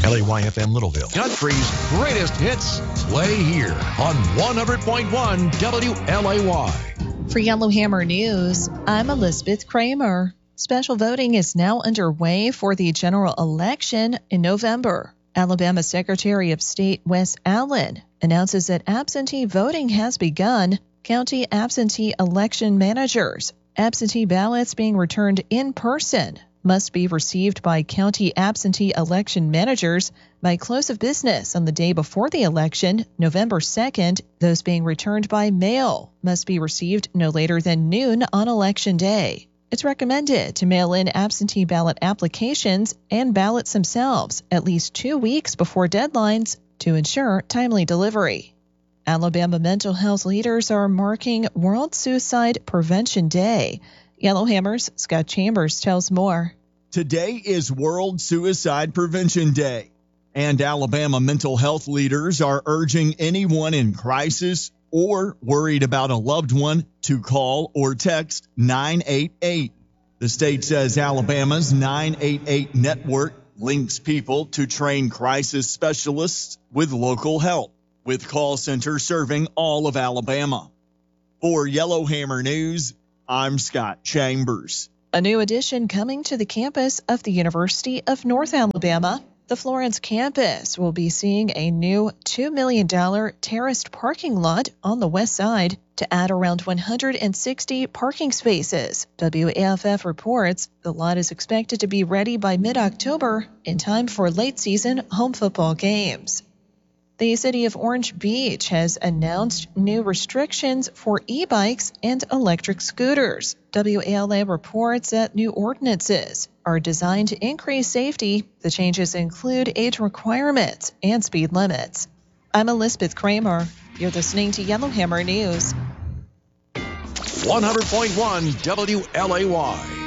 LAYFM Littleville, country's greatest hits, play here on 100.1 WLAY. For Yellowhammer News, I'm Elizabeth Kramer. Special voting is now underway for the general election in November. Alabama Secretary of State Wes Allen announces that absentee voting has begun. County absentee election managers, absentee ballots being returned in person, must be received by county absentee election managers by close of business on the day before the election, November 2nd. Those being returned by mail must be received no later than noon on Election Day. It's recommended to mail in absentee ballot applications and ballots themselves at least 2 weeks before deadlines to ensure timely delivery. Alabama mental health leaders are marking World Suicide Prevention Day. Yellowhammer's Scott Chambers tells more. Today is World Suicide Prevention Day, and Alabama mental health leaders are urging anyone in crisis or worried about a loved one to call or text 988. The state says Alabama's 988 network links people to trained crisis specialists with local help, with call centers serving all of Alabama. For Yellowhammer News, I'm Scott Chambers. A new addition coming to the campus of the University of North Alabama. The Florence campus will be seeing a new $2 million terraced parking lot on the west side to add around 160 parking spaces. WAFF reports the lot is expected to be ready by mid-October in time for late-season home football games. The city of Orange Beach has announced new restrictions for e-bikes and electric scooters. WALA reports that new ordinances are designed to increase safety. The changes include age requirements and speed limits. I'm Elizabeth Kramer. You're listening to Yellowhammer News. 100.1 WLAY.